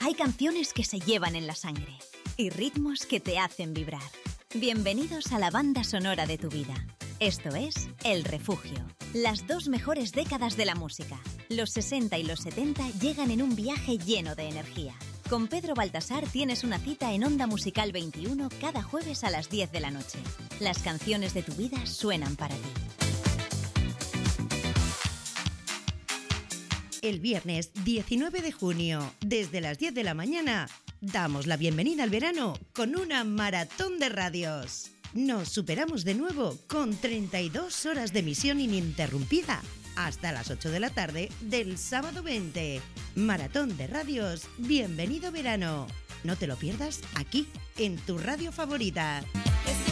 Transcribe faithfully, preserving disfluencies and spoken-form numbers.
Hay canciones que se llevan en la sangre y ritmos que te hacen vibrar. Bienvenidos a la banda sonora de tu vida. Esto es El Refugio. Las dos mejores décadas de la música. Los sesenta y los setenta llegan en un viaje lleno de energía. Con Pedro Baltasar tienes una cita en Onda Musical veintiuno cada jueves a las diez de la noche. Las canciones de tu vida suenan para ti. El viernes diecinueve de junio, desde las diez de la mañana, damos la bienvenida al verano con una maratón de radios. Nos superamos de nuevo con treinta y dos horas de emisión ininterrumpida hasta las ocho de la tarde del sábado veinte. Maratón de radios, bienvenido verano. No te lo pierdas aquí, en tu radio favorita.